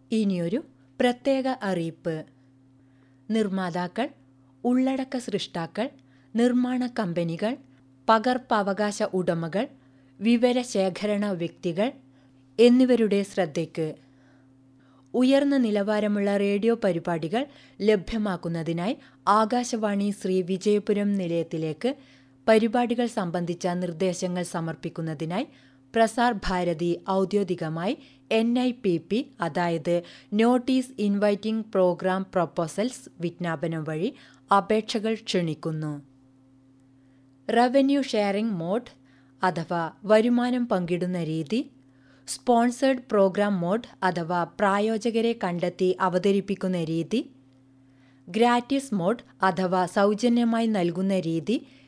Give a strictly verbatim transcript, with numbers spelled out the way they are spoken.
ഇനിയൊരു പ്രത്യേക അറിയിപ്പ്. നിർമ്മാതാക്കൾ, ഉള്ളടക്ക സൃഷ്ടാക്കൾ, നിർമ്മാണ കമ്പനികൾ, പകർപ്പവകാശ ഉടമകൾ, വിവരശേഖരണ വ്യക്തികൾ എന്നിവരുടെ ശ്രദ്ധയ്ക്ക്. ഉയർന്ന നിലവാരമുള്ള റേഡിയോ പരിപാടികൾ ലഭ്യമാക്കുന്നതിനായി ആകാശവാണി ശ്രീ വിജയപുരം നിലയത്തിലേക്ക് പരിപാടികൾ സംബന്ധിച്ച നിർദ്ദേശങ്ങൾ സമർപ്പിക്കുന്നതിനായി പ്രസാർ ഭാരതി ഔദ്യോഗികമായി എൻ ഐ പി പി അതായത് നോട്ടീസ് ഇൻവൈറ്റിംഗ് പ്രോഗ്രാം പ്രൊപ്പോസൽസ് വിജ്ഞാപനം വഴി അപേക്ഷകൾ ക്ഷണിക്കുന്നു. റവന്യൂ ഷെയറിംഗ് മോഡ് അഥവാ വരുമാനം പങ്കിടുന്ന രീതി, സ്പോൺസേഡ് പ്രോഗ്രാം മോഡ് അഥവാ പ്രായോജകരെ കണ്ടെത്തി അവതരിപ്പിക്കുന്ന രീതി, ഗ്രാറ്റിസ് മോഡ് അഥവാ സൗജന്യമായി നൽകുന്ന രീതി